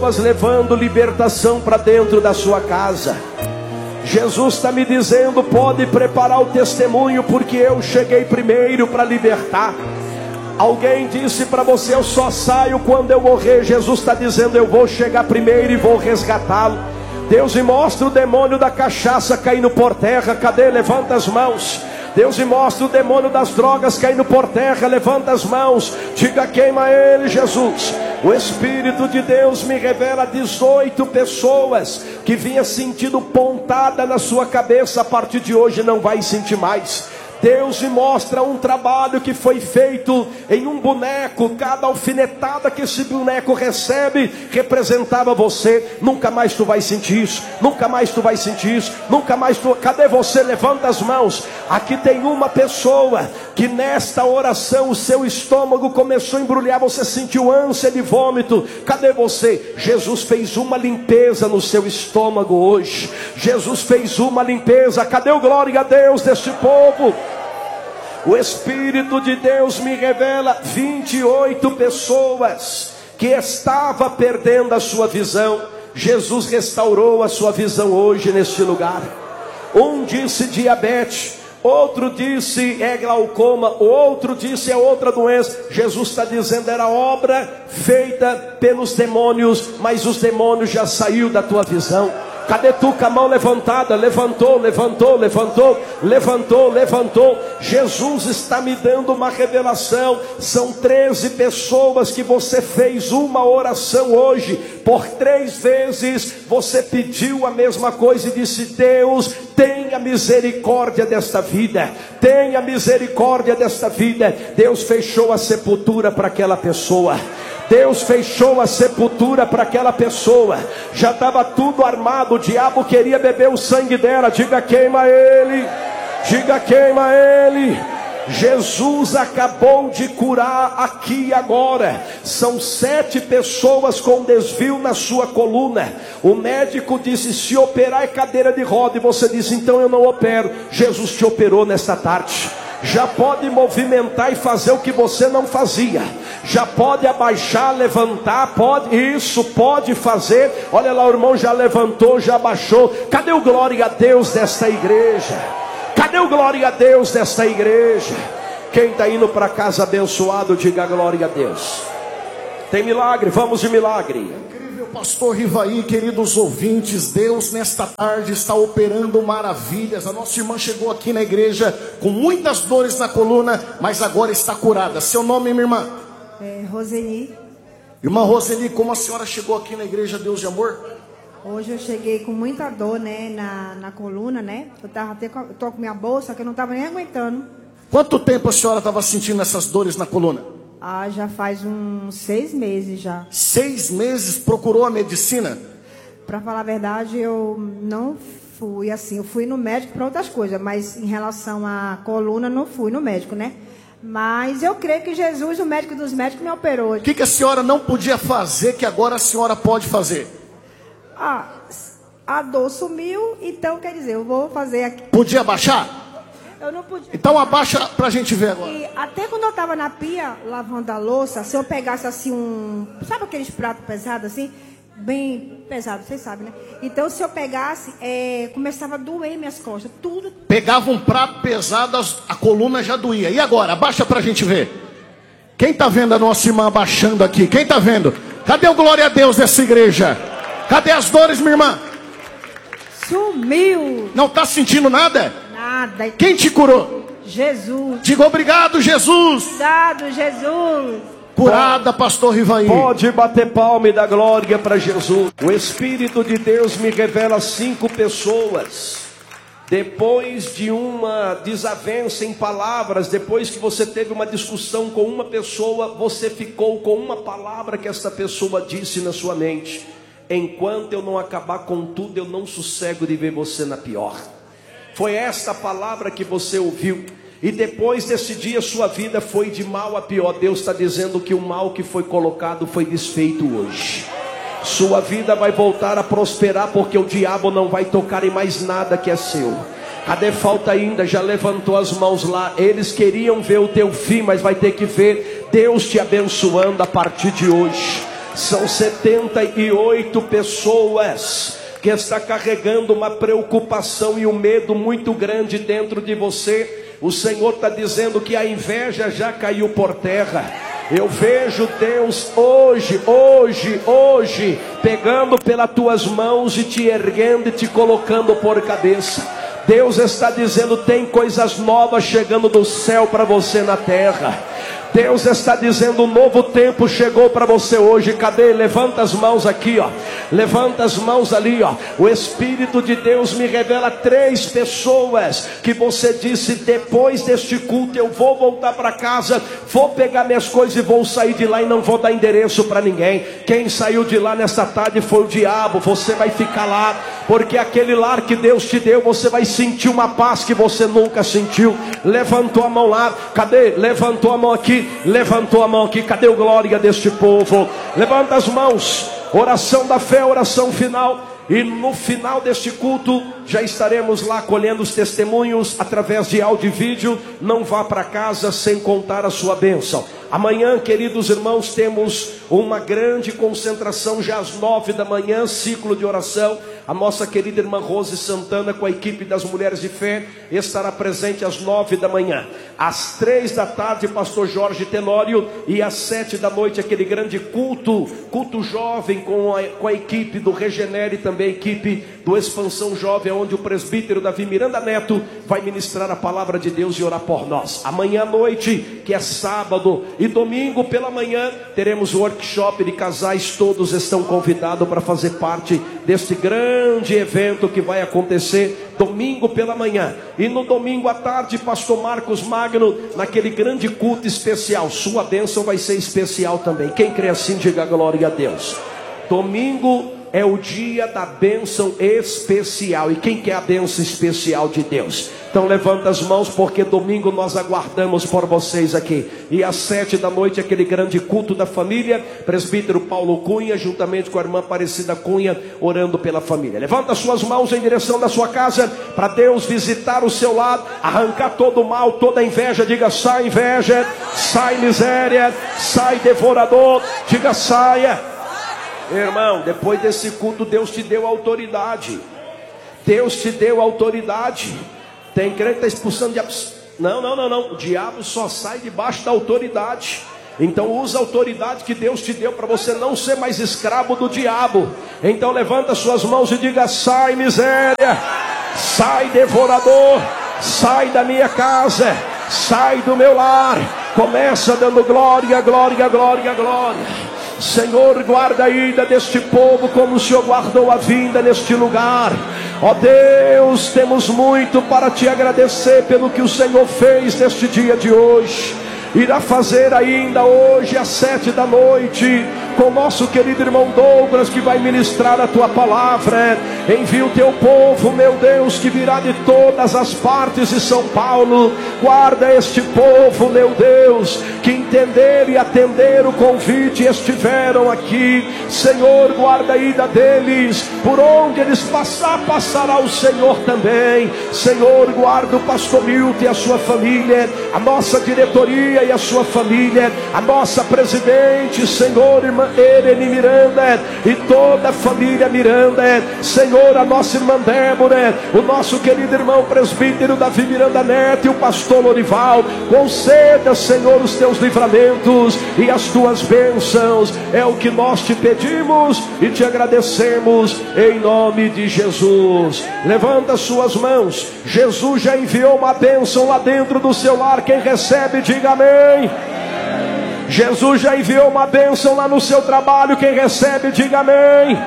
pessoas levando libertação para dentro da sua casa. Jesus está me dizendo: pode preparar o testemunho, porque eu cheguei primeiro para libertar. Alguém disse para você: eu só saio quando eu morrer. Jesus está dizendo: eu vou chegar primeiro e vou resgatá-lo. Deus me mostra o demônio da cachaça caindo por terra. Cadê? Levanta as mãos. Deus me mostra o demônio das drogas caindo por terra. Levanta as mãos. Diga: queima ele, Jesus. O Espírito de Deus me revela 18 pessoas que vinha sentindo pontada na sua cabeça. A partir de hoje não vai sentir mais. Deus me mostra um trabalho que foi feito em um boneco. Cada alfinetada que esse boneco recebe representava você. Nunca mais tu vai sentir isso. Nunca mais tu vai sentir isso. Nunca mais tu... Cadê você? Levanta as mãos. Aqui tem uma pessoa que nesta oração o seu estômago começou a embrulhar. Você sentiu ânsia de vômito. Cadê você? Jesus fez uma limpeza no seu estômago hoje. Jesus fez uma limpeza. Cadê o glória a Deus deste povo? O Espírito de Deus me revela 28 pessoas que estavam perdendo a sua visão. Jesus restaurou a sua visão hoje neste lugar. Um disse diabetes, outro disse é glaucoma, o outro disse é outra doença. Jesus está dizendo: era obra feita pelos demônios, mas os demônios já saíram da tua visão. Cadê tu com a mão levantada? Levantou, levantou, levantou, levantou, levantou. Jesus está me dando uma revelação. São 13 pessoas que você fez uma oração hoje. Por 3 vezes você pediu a mesma coisa e disse: Deus, tenha misericórdia desta vida. Tenha misericórdia desta vida. Deus fechou a sepultura para aquela pessoa. Deus fechou a sepultura para aquela pessoa. Já estava tudo armado. O diabo queria beber o sangue dela. Diga: queima ele. Diga: queima ele. Jesus acabou de curar aqui e agora. São 7 pessoas com desvio na sua coluna. O médico disse: se operar é cadeira de roda. E você disse: então eu não opero. Jesus te operou nesta tarde. Já pode movimentar e fazer o que você não fazia. Já pode abaixar, levantar, pode, isso, pode fazer. Olha lá, o irmão já levantou, já abaixou. Cadê o glória a Deus desta igreja? Cadê o glória a Deus desta igreja? Quem está indo para casa abençoado, diga glória a Deus. Tem milagre, vamos de milagre. Pastor Rivaí, queridos ouvintes, Deus nesta tarde está operando maravilhas. A nossa irmã chegou aqui na igreja com muitas dores na coluna, mas agora está curada. Seu nome, minha irmã? Roseli. Irmã Roseli, como a senhora chegou aqui na igreja Deus de Amor? Hoje eu cheguei com muita dor, né, na coluna, né? Eu tô com minha bolsa que eu não estava nem aguentando. Quanto tempo a senhora estava sentindo essas dores na coluna? Já faz uns 6 meses já. 6 meses? Procurou a medicina? Para falar a verdade, eu não fui assim. Eu fui no médico para outras coisas, mas em relação à coluna, não fui no médico, né? Mas eu creio que Jesus, o médico dos médicos, me operou hoje. O que a senhora não podia fazer que agora a senhora pode fazer? A dor sumiu, então quer dizer, eu vou fazer aqui. Podia abaixar? Eu não podia. Então abaixa pra gente ver agora. E até quando eu tava na pia, lavando a louça, se eu pegasse assim sabe aqueles pratos pesados assim? Bem pesado, vocês sabem, né? Então se eu pegasse, começava a doer minhas costas, tudo. Pegava um prato pesado, a coluna já doía. E agora? Abaixa pra gente ver. Quem tá vendo a nossa irmã abaixando aqui? Quem tá vendo? Cadê o glória a Deus dessa igreja? Cadê as dores, minha irmã? Sumiu. Não tá sentindo nada? Nada. Quem te curou? Jesus. Diga obrigado, Jesus. Obrigado, Jesus. Curada, pastor Rivaí. Pode bater palma e dar glória para Jesus. O Espírito de Deus me revela 5 pessoas. Depois de uma desavença em palavras, depois que você teve uma discussão com uma pessoa, você ficou com uma palavra que essa pessoa disse na sua mente: enquanto eu não acabar com tudo, eu não sossego de ver você na pior. Foi esta palavra que você ouviu. E depois desse dia sua vida foi de mal a pior. Deus está dizendo que o mal que foi colocado foi desfeito hoje. Sua vida vai voltar a prosperar, porque o diabo não vai tocar em mais nada que é seu. Cadê? Falta ainda, já levantou as mãos lá. Eles queriam ver o teu fim, mas vai ter que ver Deus te abençoando a partir de hoje. São 78 pessoas que está carregando uma preocupação e um medo muito grande dentro de você. O Senhor está dizendo que a inveja já caiu por terra. Eu vejo Deus hoje, pegando pelas tuas mãos e te erguendo e te colocando por cabeça. Deus está dizendo, tem coisas novas chegando do céu para você na terra. Deus está dizendo, um novo tempo chegou para você hoje. Cadê? Levanta as mãos aqui, ó. Levanta as mãos ali, ó. O Espírito de Deus me revela 3 pessoas que você disse, depois deste culto eu vou voltar para casa, vou pegar minhas coisas e vou sair de lá e não vou dar endereço para ninguém. Quem saiu de lá nesta tarde foi o diabo. Você vai ficar lá, porque aquele lar que Deus te deu, você vai sentir uma paz que você nunca sentiu. Levantou a mão lá. Cadê? Levantou a mão aqui. Levantou a mão aqui. Cadê o glória deste povo? Levanta as mãos. Oração da fé, oração final. E no final deste culto já estaremos lá colhendo os testemunhos através de áudio e vídeo. Não vá para casa sem contar a sua bênção. Amanhã, queridos irmãos, temos uma grande concentração já às 9 da manhã, ciclo de oração. A nossa querida irmã Rose Santana, com a equipe das Mulheres de Fé, estará presente às 9 da manhã. Às 3 da tarde, pastor Jorge Tenório. E às 7 da noite, aquele grande culto jovem com a equipe do Regenere, também a equipe do Expansão Jovem, onde o presbítero Davi Miranda Neto vai ministrar a palavra de Deus e orar por nós. Amanhã à noite, que é sábado, e domingo pela manhã, teremos o workshop de casais. Todos estão convidados para fazer parte deste grande evento que vai acontecer domingo pela manhã. E no domingo à tarde, pastor Marcos Magno, naquele grande culto especial. Sua bênção vai ser especial também. Quem crê assim, diga glória a Deus. Domingo é o dia da bênção especial. E quem quer a bênção especial de Deus? Então levanta as mãos, porque domingo nós aguardamos por vocês aqui. E às 7 da noite, aquele grande culto da família. Presbítero Paulo Cunha, juntamente com a irmã Aparecida Cunha, orando pela família. Levanta suas mãos em direção da sua casa, para Deus visitar o seu lado, arrancar todo o mal, toda a inveja. Diga, sai inveja, sai miséria, sai devorador. Diga, saia. Irmão, depois desse culto, Deus te deu autoridade. Deus te deu autoridade. Tem crente que está expulsando diabos. Não. O diabo só sai debaixo da autoridade. Então usa a autoridade que Deus te deu para você não ser mais escravo do diabo. Então levanta suas mãos e diga, sai miséria, sai devorador, sai da minha casa, sai do meu lar. Começa dando glória, glória, glória, glória. Senhor, guarda a ida deste povo como o Senhor guardou a vinda neste lugar. Ó Deus, temos muito para te agradecer pelo que o Senhor fez neste dia de hoje. Irá fazer ainda hoje às 7 da noite com o nosso querido irmão Douglas, que vai ministrar a tua palavra. Envia o teu povo, meu Deus, que virá de todas as partes de São Paulo. Guarda este povo, meu Deus, que entenderam e atenderam o convite e estiveram aqui. Senhor, guarda a ida deles, por onde eles passará o Senhor também. Senhor, guarda o pastor Milton e a sua família, a nossa diretoria e a sua família, a nossa presidente, Senhor, irmã Irene Miranda e toda a família Miranda. Senhor, a nossa irmã Débora, o nosso querido irmão presbítero Davi Miranda Neto e o pastor Lorival. Conceda, Senhor, os teus livramentos e as tuas bênçãos. É o que nós te pedimos e te agradecemos em nome de Jesus. Levanta suas mãos. Jesus já enviou uma bênção lá dentro do seu lar. Quem recebe, diga amém. Jesus já enviou uma bênção lá no seu trabalho. Quem recebe, diga amém.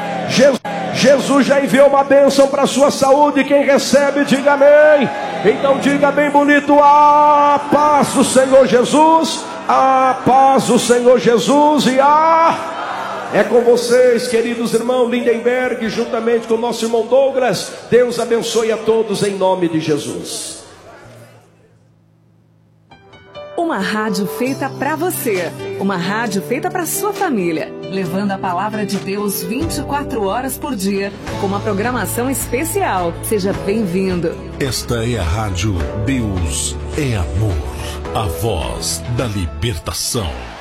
Jesus já enviou uma bênção para a sua saúde. Quem recebe, diga amém. Então diga bem bonito: a paz do Senhor Jesus, a paz do Senhor Jesus. E é com vocês, queridos irmãos Lindenberg, juntamente com o nosso irmão Douglas. Deus abençoe a todos em nome de Jesus. Uma rádio feita para você, uma rádio feita para sua família, levando a palavra de Deus 24 horas por dia, com uma programação especial. Seja bem-vindo. Esta é a rádio Deus é Amor, a voz da libertação.